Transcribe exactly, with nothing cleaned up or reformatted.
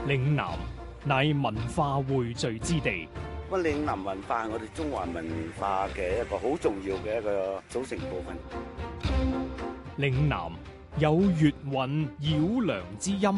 嶺南乃文化匯聚之地。 咁嶺南文化係我哋中華文化嘅一個好重要嘅一個組成部分。 嶺南有粵韻繞梁之音。